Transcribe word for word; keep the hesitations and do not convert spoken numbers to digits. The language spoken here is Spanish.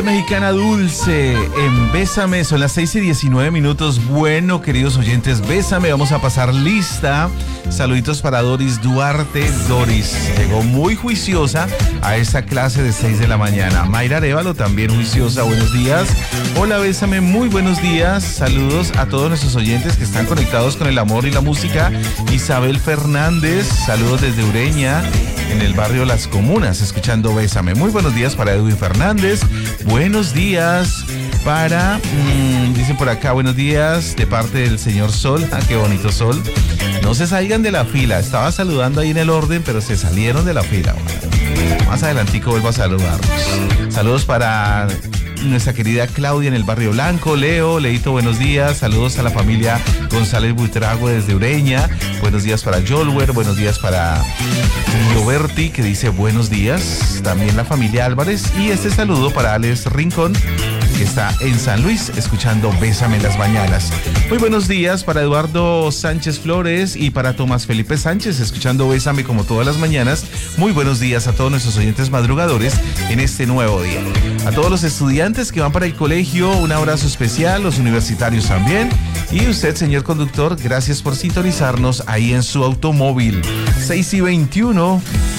Mexicana Dulce en Bésame, son las seis y diecinueve minutos. Bueno, queridos oyentes, Bésame, vamos a pasar lista. Saluditos para Doris Duarte. Doris llegó muy juiciosa a esta clase de seis de la mañana. Mayra Arevalo también juiciosa, buenos días. Hola, Bésame, muy buenos días. Saludos a todos nuestros oyentes que están conectados con el amor y la música. Isabel Fernández, saludos desde Ureña, en el barrio Las Comunas, escuchando Bésame. Muy buenos días para Edwin Fernández. Buenos días para, mmm, dicen por acá, buenos días de parte del señor Sol. Ah, qué bonito Sol. No se salgan de la fila. Estaba saludando ahí en el orden, pero se salieron de la fila. Bueno, más adelantico vuelvo a saludarlos. Saludos para nuestra querida Claudia en el barrio Blanco. Leo, Leito, buenos días. Saludos a la familia González Buitrago desde Ureña. Buenos días para Jolwer. Buenos días para Roberti, que dice buenos días. También la familia Álvarez. Y este saludo para Alex Rincón, que está en San Luis, escuchando Bésame en las mañanas. Muy buenos días para Eduardo Sánchez Flores y para Tomás Felipe Sánchez, escuchando Bésame como todas las mañanas. Muy buenos días a todos nuestros oyentes madrugadores en este nuevo día. A todos los estudiantes que van para el colegio, un abrazo especial, los universitarios también. Y usted, señor conductor, gracias por sintonizarnos ahí en su automóvil. seis y veintiuno.